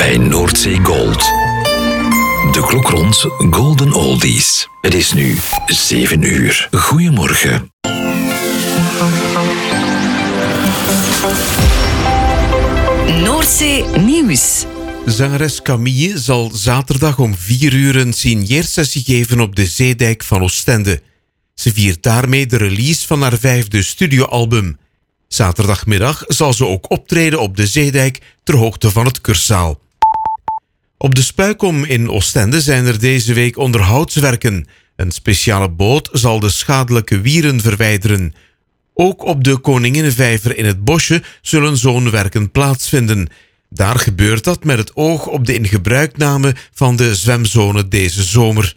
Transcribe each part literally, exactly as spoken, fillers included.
bij Noordzee Gold. De klok rond Golden Oldies. Het is nu zeven uur. Goedemorgen. Noordzee Nieuws. Zangeres Camille zal zaterdag om vier uur een signeersessie geven op de Zeedijk van Oostende. Ze viert daarmee de release van haar vijfde studioalbum. Zaterdagmiddag zal ze ook optreden op de Zeedijk ter hoogte van het Cursaal. Op de Spuikom in Oostende zijn er deze week onderhoudswerken. Een speciale boot zal de schadelijke wieren verwijderen. Ook op de Koninginnenvijver in het Bosje zullen zo'n werken plaatsvinden. Daar gebeurt dat met het oog op de ingebruikname van de zwemzone deze zomer.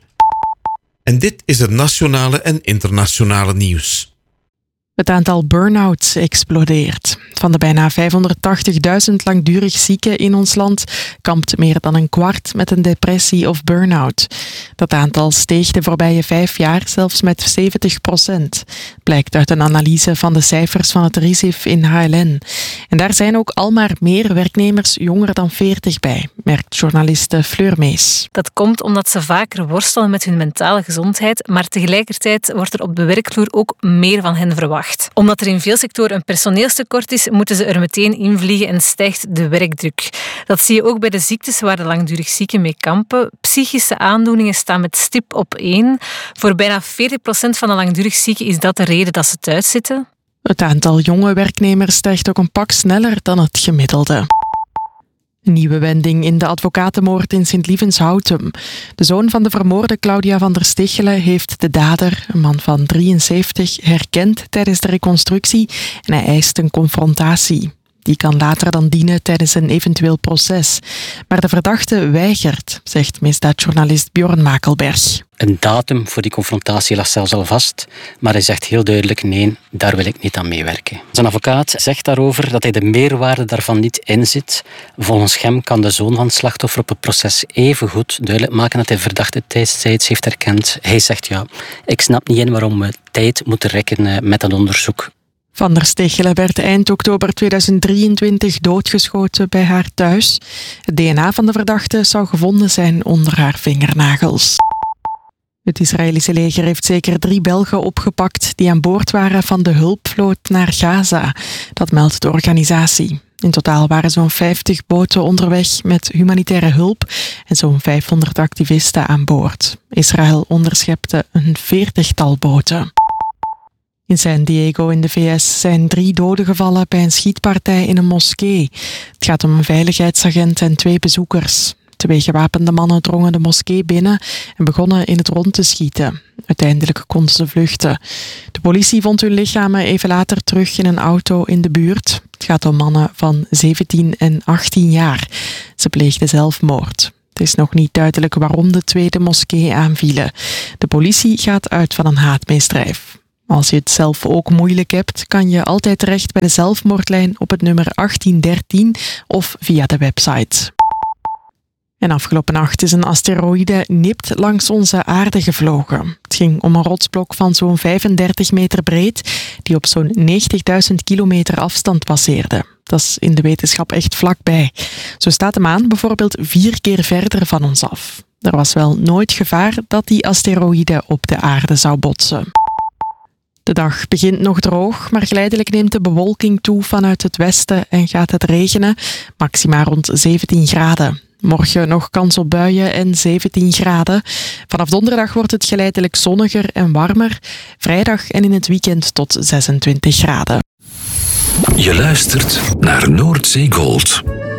En dit is het nationale en internationale nieuws. Het aantal burn-outs explodeert. Van de bijna vijfhonderdtachtigduizend langdurig zieken in ons land kampt meer dan een kwart met een depressie of burn-out. Dat aantal steeg de voorbije vijf jaar zelfs met zeventig procent. Blijkt uit een analyse van de cijfers van het R I S I F in H L N. En daar zijn ook al maar meer werknemers jonger dan veertig bij, merkt journaliste Fleur Mees. Dat komt omdat ze vaker worstelen met hun mentale gezondheid, maar tegelijkertijd wordt er op de werkvloer ook meer van hen verwacht. Omdat er in veel sectoren een personeelstekort is, moeten ze er meteen invliegen en stijgt de werkdruk. Dat zie je ook bij de ziektes waar de langdurig zieken mee kampen. Psychische aandoeningen staan met stip op één. Voor bijna veertig procent van de langdurig zieken is dat de reden dat ze thuis zitten. Het aantal jonge werknemers stijgt ook een pak sneller dan het gemiddelde. Een nieuwe wending in de advocatenmoord in Sint-Lievens-Houtem. De zoon van de vermoorde Claudia van der Stichelen heeft de dader, een man van drieënzeventig, herkend tijdens de reconstructie en hij eist een confrontatie. Die kan later dan dienen tijdens een eventueel proces. Maar de verdachte weigert, zegt misdaadjournalist Bjorn Makelberg. Een datum voor die confrontatie lag zelfs al vast, maar hij zegt heel duidelijk nee, daar wil ik niet aan meewerken. Zijn advocaat zegt daarover dat hij de meerwaarde daarvan niet inziet. Volgens hem kan de zoon van het slachtoffer op het proces evengoed duidelijk maken dat hij verdachte destijds heeft herkend. Hij zegt ja, ik snap niet in waarom we tijd moeten rekken met dat onderzoek. Van der Stichelen werd eind oktober tweeduizend drieëntwintig doodgeschoten bij haar thuis. Het D N A van de verdachte zou gevonden zijn onder haar vingernagels. Het Israëlische leger heeft zeker drie Belgen opgepakt die aan boord waren van de hulpvloot naar Gaza. Dat meldt de organisatie. In totaal waren zo'n vijftig boten onderweg met humanitaire hulp en zo'n vijfhonderd activisten aan boord. Israël onderschepte een veertigtal boten. In San Diego in de V S zijn drie doden gevallen bij een schietpartij in een moskee. Het gaat om een veiligheidsagent en twee bezoekers. Twee gewapende mannen drongen de moskee binnen en begonnen in het rond te schieten. Uiteindelijk konden ze vluchten. De politie vond hun lichamen even later terug in een auto in de buurt. Het gaat om mannen van zeventien en achttien jaar. Ze pleegden zelfmoord. Het is nog niet duidelijk waarom de twee de moskee aanvielen. De politie gaat uit van een haatmisdrijf. Als je het zelf ook moeilijk hebt, kan je altijd terecht bij de zelfmoordlijn op het nummer achttien dertien of via de website. En afgelopen nacht is een asteroïde nipt langs onze aarde gevlogen. Het ging om een rotsblok van zo'n vijfendertig meter breed, die op zo'n negentigduizend kilometer afstand passeerde. Dat is in de wetenschap echt vlakbij. Zo staat de maan bijvoorbeeld vier keer verder van ons af. Er was wel nooit gevaar dat die asteroïde op de aarde zou botsen. De dag begint nog droog, maar geleidelijk neemt de bewolking toe vanuit het westen en gaat het regenen, maxima rond zeventien graden. Morgen nog kans op buien en zeventien graden. Vanaf donderdag wordt het geleidelijk zonniger en warmer. Vrijdag en in het weekend tot zesentwintig graden. Je luistert naar Noordzee Gold.